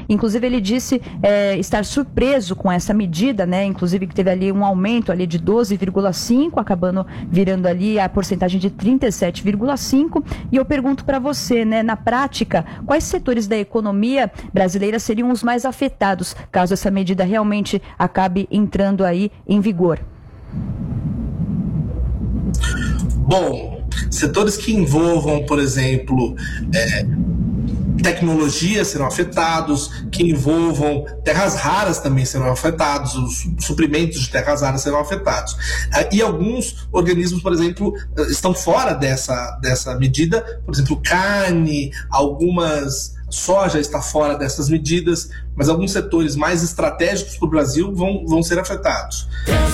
Inclusive, ele disse estar surpreso com essa medida, né? Inclusive que teve ali um aumento ali de 12,5, acabando virando ali a porcentagem de 37,5. E eu pergunto para você, né, na prática, quais setores da economia brasileira seriam os mais afetados caso essa medida realmente acabe entrando aí em vigor? Bom, setores que envolvam, por exemplo, tecnologia serão afetados, que envolvam terras raras também serão afetados, os suprimentos de terras raras serão afetados. E alguns organismos, por exemplo, estão fora dessa medida, por exemplo, carne, soja está fora dessas medidas, mas alguns setores mais estratégicos para o Brasil vão ser afetados.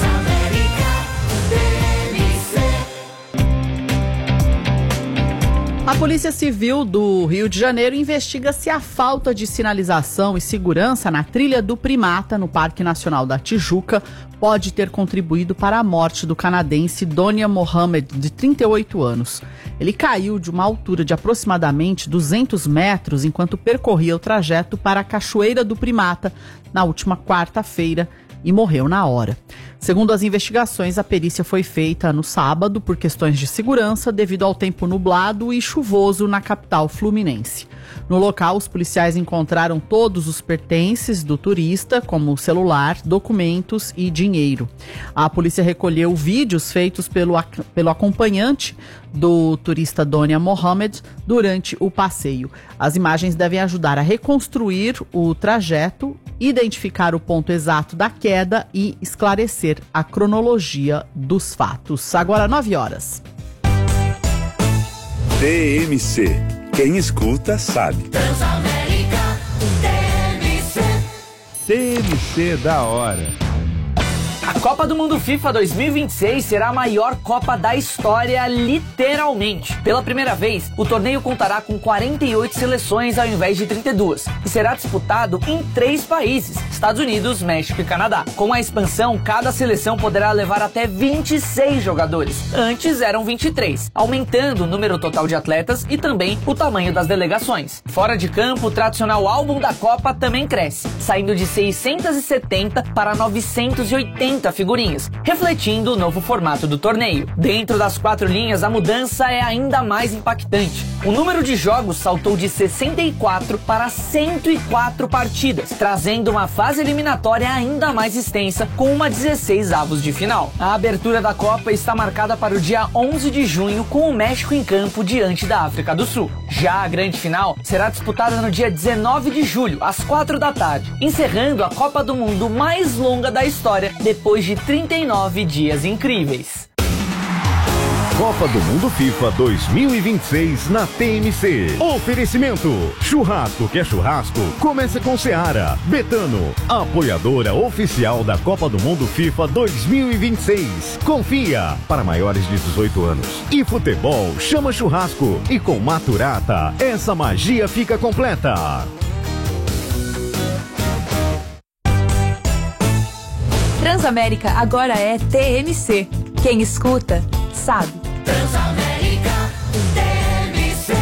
A Polícia Civil do Rio de Janeiro investiga se a falta de sinalização e segurança na trilha do Primata, no Parque Nacional da Tijuca, pode ter contribuído para a morte do canadense Donia Mohamed, de 38 anos. Ele caiu de uma altura de aproximadamente 200 metros enquanto percorria o trajeto para a Cachoeira do Primata na última quarta-feira e morreu na hora. Segundo as investigações, a perícia foi feita no sábado por questões de segurança devido ao tempo nublado e chuvoso na capital fluminense. No local, os policiais encontraram todos os pertences do turista, como celular, documentos e dinheiro. A polícia recolheu vídeos feitos pelo acompanhante do turista Donia Mohamed durante o passeio. As imagens devem ajudar a reconstruir o trajeto, identificar o ponto exato da queda e esclarecer a cronologia dos fatos. Agora 9 horas. TMC. Quem escuta sabe. Transamérica, TMC da hora. A Copa do Mundo FIFA 2026 será a maior Copa da história, literalmente. Pela primeira vez, o torneio contará com 48 seleções ao invés de 32 e será disputado em 3 países, Estados Unidos, México e Canadá. Com a expansão, cada seleção poderá levar até 26 jogadores. Antes eram 23, aumentando o número total de atletas e também o tamanho das delegações. Fora de campo, o tradicional álbum da Copa também cresce, saindo de 670 para 980 figurinhas, refletindo o novo formato do torneio. Dentro das 4 linhas, a mudança é ainda mais impactante. O número de jogos saltou de 64 para 104 partidas, trazendo uma fase eliminatória ainda mais extensa, com uma 16 avos de final. A abertura da Copa está marcada para o dia 11 de junho, com o México em campo diante da África do Sul. Já a grande final será disputada no dia 19 de julho, às 4 da tarde, encerrando a Copa do Mundo mais longa da história, depois de 39 dias incríveis. Copa do Mundo FIFA 2026 na TMC. Oferecimento: churrasco que é churrasco, começa com Seara. Betano, apoiadora oficial da Copa do Mundo FIFA 2026. Confia, para maiores de 18 anos. E futebol chama churrasco. E com Maturata, essa magia fica completa. Transamérica agora é TMC. Quem escuta, sabe. Transamérica, TMC.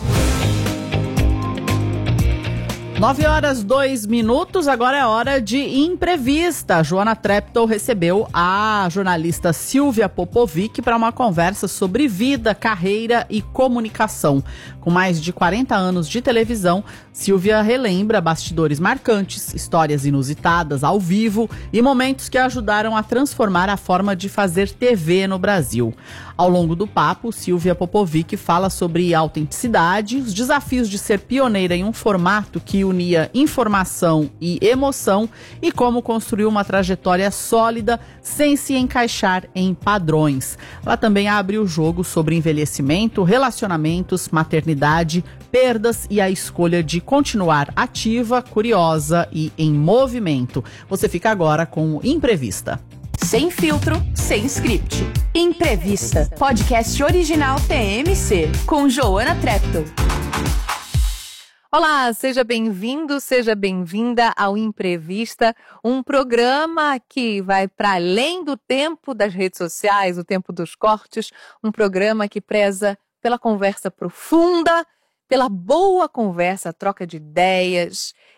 9 horas 2 minutos, agora é hora de Imprevista. A Joana Treptow recebeu a jornalista Silvia Popovic para uma conversa sobre vida, carreira e comunicação. Com mais de 40 anos de televisão, Silvia relembra bastidores marcantes, histórias inusitadas ao vivo e momentos que ajudaram a transformar a forma de fazer TV no Brasil. Ao longo do papo, Silvia Popovic fala sobre autenticidade, os desafios de ser pioneira em um formato que unia informação e emoção e como construir uma trajetória sólida sem se encaixar em padrões. Ela também abre o jogo sobre envelhecimento, relacionamentos, maternidade, perdas e a escolha de continuar ativa, curiosa e em movimento. Você fica agora com Imprevista. Sem filtro, sem script. Imprevista, podcast original TMC, com Joana Treptow. Olá, seja bem-vindo, seja bem-vinda ao Imprevista, um programa que vai para além do tempo das redes sociais, o tempo dos cortes, um programa que preza pela conversa profunda, pela boa conversa, troca de ideias